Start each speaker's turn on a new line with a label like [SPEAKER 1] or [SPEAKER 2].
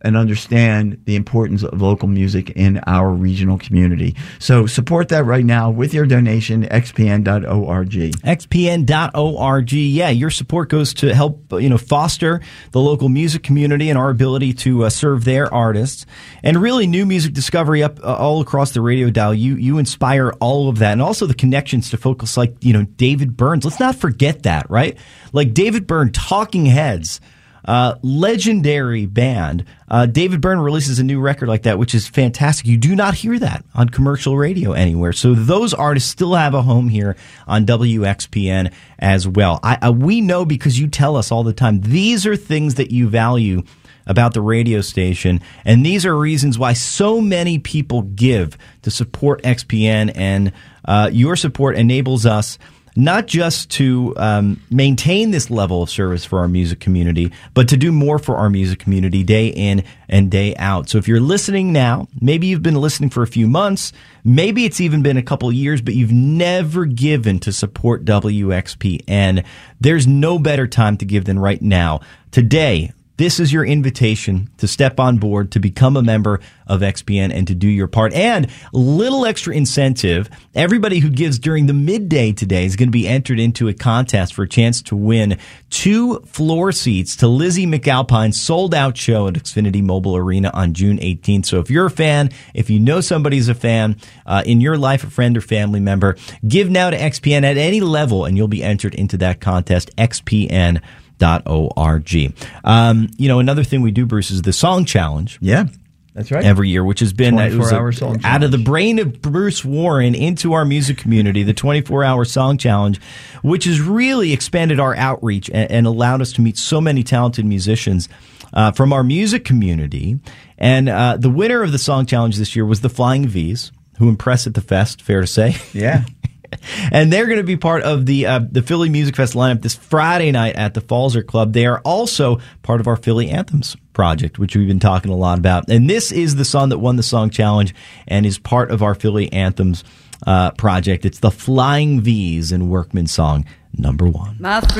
[SPEAKER 1] and understand the importance of local music in our regional community. So support that right now with your donation, xpn.org.
[SPEAKER 2] xpn.org. Yeah, your support goes to help foster the local music community and our ability to serve their artists. And really new music discovery up all across the radio dial. You inspire all of that. And also the connections to folks like, David Byrne. Let's not forget that, right? Like David Byrne, Talking Heads. Legendary band. David Byrne releases a new record like that, which is fantastic. You do not hear that on commercial radio anywhere. So those artists still have a home here on WXPN as well. We know because you tell us all the time, these are things that you value about the radio station, and these are reasons why so many people give to support XPN, and your support enables us not just to maintain this level of service for our music community, but to do more for our music community day in and day out. So if you're listening now, maybe you've been listening for a few months, maybe it's even been a couple of years, but you've never given to support WXPN, there's no better time to give than right now. Today, this is your invitation to step on board, to become a member of XPN and to do your part. And little extra incentive, everybody who gives during the midday today is going to be entered into a contest for a chance to win 2 floor seats to Lizzie McAlpine's sold-out show at Xfinity Mobile Arena on June 18th. So if you're a fan, if you know somebody's a fan in your life, a friend or family member, give now to XPN at any level and you'll be entered into that contest, XPN.org. Another thing we do, Bruce, is the Song Challenge.
[SPEAKER 1] Yeah, that's right.
[SPEAKER 2] Every year, which has been
[SPEAKER 1] 24-hour song challenge.
[SPEAKER 2] Out of the brain of Bruce Warren into our music community, the 24-hour song challenge, which has really expanded our outreach and allowed us to meet so many talented musicians from our music community. And the winner of the song challenge this year was the Flying V's, who impressed at the fest, fair to say.
[SPEAKER 1] Yeah.
[SPEAKER 2] And they're going to be part of the Philly Music Fest lineup this Friday night at the Falzer Club. They are also part of our Philly Anthems project, which we've been talking a lot about. And this is the song that won the Song Challenge and is part of our Philly Anthems project. It's the Flying V's and Workman song number 1.